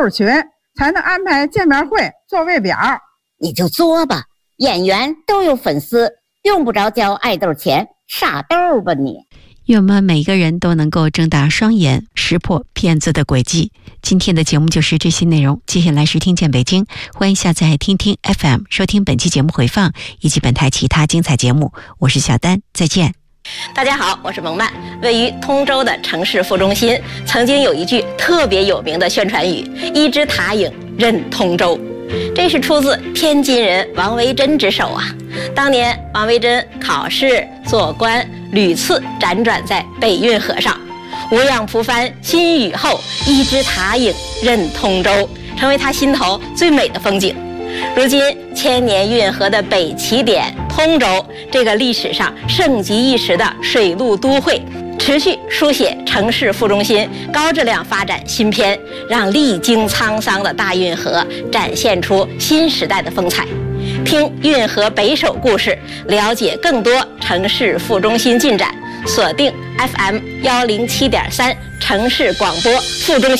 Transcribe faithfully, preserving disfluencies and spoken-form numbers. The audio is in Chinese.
儿群，才能安排见面会、座位表。 你就作吧，演员都有粉丝，用不着交爱豆钱，傻豆吧你。 愿我们每个人都能够睁大双眼，识破骗子的诡计。今天的节目就是这些内容，接下来是听见北京，欢迎下载听听 F M 收听本期节目回放以及本台其他精彩节目。我是小丹，再见。 大家好，我是蒙曼。位于通州的城市副中心曾经有一句特别有名的宣传语：一支塔影任通州。这是出自天津人王维珍之手啊。当年王维珍考试做官，屡次辗转在北运河上，无恙蒲帆新雨后，一支塔影任通州，成为他心头最美的风景。如今千年运河的北起点通州，这个历史上盛极一时的水陆都会，持续书写城市副中心高质量发展新篇，让历经沧桑的大运河展现出新时代的风采。听运河北首故事，了解更多城市副中心进展，锁定 F M 幺零七点三城市广播副中心。